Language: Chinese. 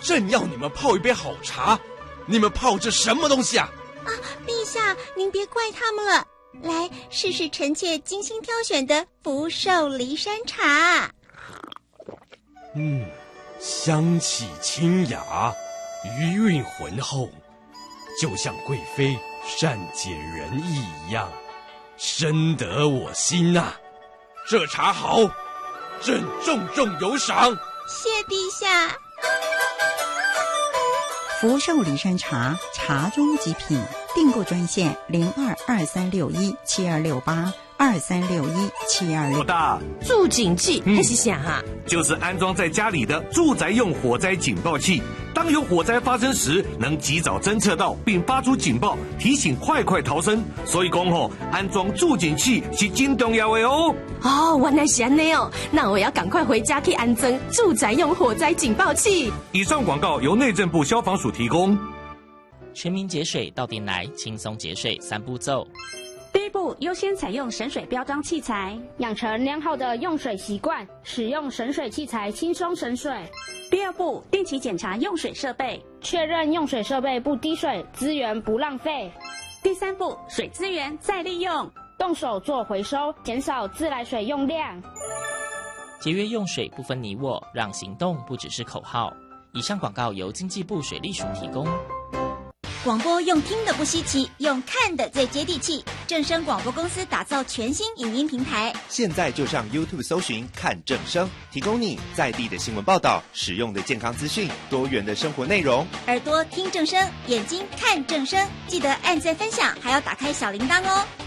正要你们泡一杯好茶，你们泡这什么东西啊？ 啊，陛下，您别怪他们了。来，试试臣妾精心挑选的福寿梨山茶。 香气清雅，余韵浑厚，就像贵妃善解人意一样，深得我心呐。这茶好，朕重重有赏。 谢陛下。 福寿梨山茶，茶中极品。订购专线0223617268，23617268。 老大， 住警器还是啥啊？ 就是安装在家里的住宅用火灾警报器，当有火灾发生时，能及早侦测到并发出警报，提醒快逃生。所以讲安装住警器是真重要的哦。 哦，原来是这样哦，那我要赶快回家去安装住宅用火灾警报器。 以上广告由内政部消防署提供。 全民节水到店来，轻松节水3步骤。 第一步，优先采用省水标章器材， 养成良好的用水习惯，使用省水器材轻松省水。 第二步，定期检查用水设备， 确认用水设备不滴水，资源不浪费。 第三步，水资源再利用， 动手做回收，减少自来水用量。 节约用水不分你我，让行动不只是口号。以上广告由经济部水利署提供。 广播用听的不稀奇，用看的最接地气。正声广播公司打造全新影音平台， 现在就上 YouTube 搜寻看正声，提供你在地的新闻报道、实用的健康资讯、多元的生活内容。 耳朵听正声，眼睛看正声，记得按赞分享，还要打开小铃铛哦。